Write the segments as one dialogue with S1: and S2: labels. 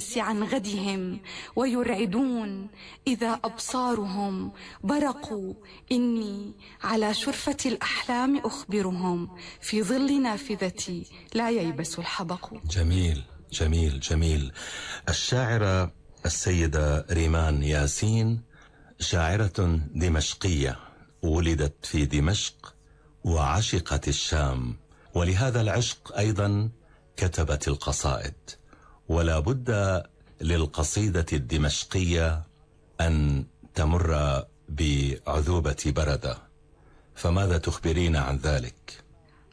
S1: اليأس عن غدهم، ويرعدون إذا أبصارهم برقوا. إني على شرفة الأحلام أخبرهم، في ظل نافذتي لا ييبس الحبق.
S2: جميل جميل جميل. الشاعرة السيدة ريمان ياسين شاعرة دمشقية، ولدت في دمشق وعشقت الشام، ولهذا العشق أيضا كتبت القصائد. ولا بد للقصيدة الدمشقية أن تمر بعذوبة بردة، فماذا تخبرين عن ذلك؟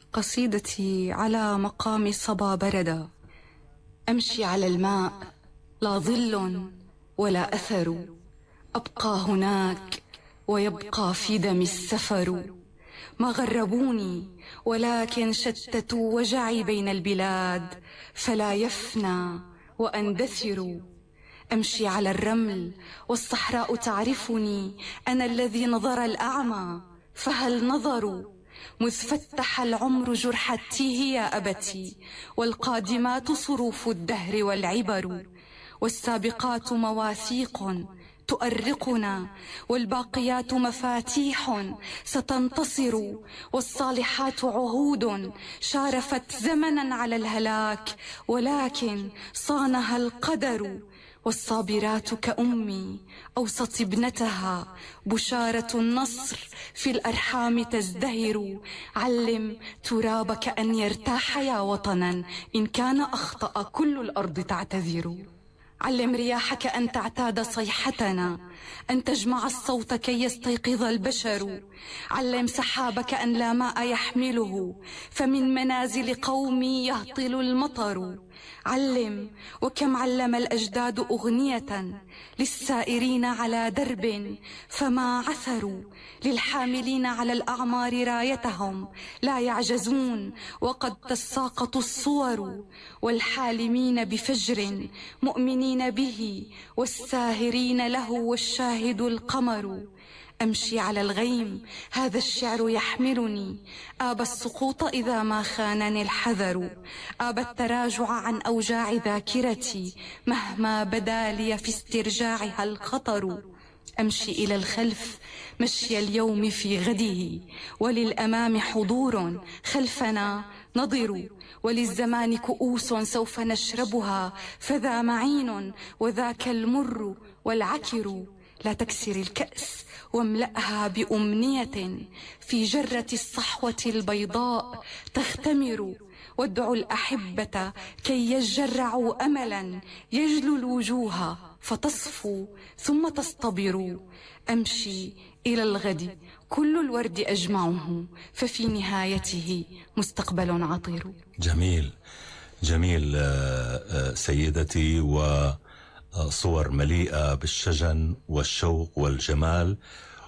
S1: قصيدتي على مقام صبا بردة. أمشي على الماء، لا ظل ولا أثر، أبقى هناك ويبقى في دمي السفر. ما غربوني ولكن شتتوا وجعي بين البلاد، فلا يفنى وأندثر. أمشي على الرمل والصحراء تعرفني، أنا الذي نظر الأعمى فهل نظروا؟ مذ فتح العمر جرحتيه يا أبتي، والقادمات صروف الدهر والعبر، والسابقات مواثيق تؤرقنا، والباقيات مفاتيح ستنتصر، والصالحات عهود شارفت زمنا على الهلاك ولكن صانها القدر، والصابرات كأمي أوصت ابنتها، بشارة النصر في الأرحام تزدهر. علم ترابك أن يرتاح يا وطنا، إن كان أخطأ كل الأرض تعتذر. علم رياحك أن تعتاد صيحتنا، أن تجمع الصوت كي يستيقظ البشر. علم سحابك أن لا ماء يحمله، فمن منازل قومي يهطل المطر. علم وكم علم الأجداد أغنية للسائرين على درب فما عثروا، للحاملين على الأعمار رايتهم لا يعجزون وقد تساقط الصور، والحالمين بفجر مؤمنين به، والساهرين له والشاهد القمر. أمشي على الغيم، هذا الشعر يحملني، آبى السقوط إذا ما خانني الحذر، آبى التراجع عن أوجاع ذاكرتي مهما بدا لي في استرجاعها الخطر. أمشي إلى الخلف مشي اليوم في غده، وللأمام حضور خلفنا نضر، وللزمان كؤوس سوف نشربها، فذا معين وذاك المر والعكر. لا تكسر الكأس واملأها بأمنية، في جرة الصحوة البيضاء تختمر، وادعوا الأحبة كي يجرعوا أملا يجلو الوجوه فتصفو ثم تصطبر. أمشي إلى الغد كل الورد أجمعه، ففي نهايته مستقبل عطير.
S2: جميل جميل سيدتي، وصور مليئة بالشجن والشوق والجمال.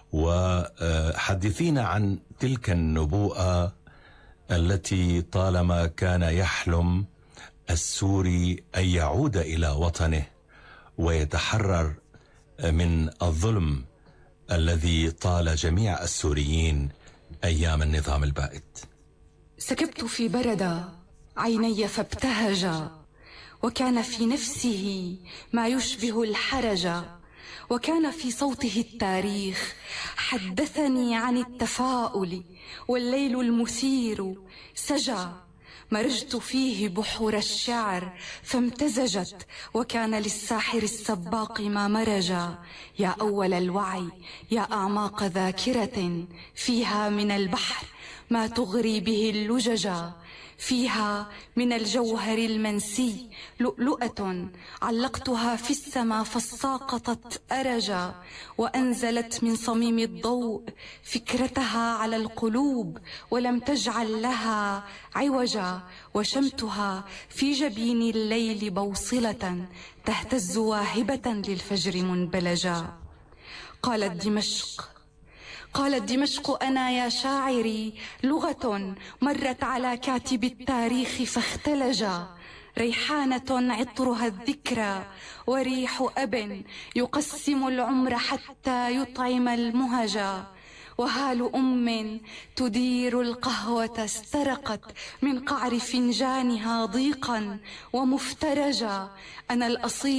S2: وحدثينا عن تلك النبوءة التي طالما كان يحلم السوري أن يعود إلى وطنه ويتحرر من الظلم الذي طال جميع السوريين أيام النظام البائد.
S1: سكبت في بردة عيني فابتهجا، وكان في نفسه ما يشبه الحرج، وكان في صوته التاريخ حدثني عن التفاؤل، والليل المثير سجى، مرجت فيه بحور الشعر فامتزجت، وكان للساحر السباق ما مرجا. يا أول الوعي، يا أعماق ذاكرة، فيها من البحر ما تغري به اللججا، فيها من الجوهر المنسي لؤلؤة علقتها في السماء فساقطت أرجا، وأنزلت من صميم الضوء فكرتها على القلوب ولم تجعل لها عوجا، وشمتها في جبين الليل بوصلة تهتز واهبة للفجر منبلجا. قالت دمشق أنا يا شاعري لغة مرت على كاتب التاريخ فاختلجا، ريحانة عطرها الذكرى، وريح أب يقسم العمر حتى يطعم المهجا، وهال أم تدير القهوة استرقت من قعر فنجانها ضيقا ومفترجا. أنا الأصيل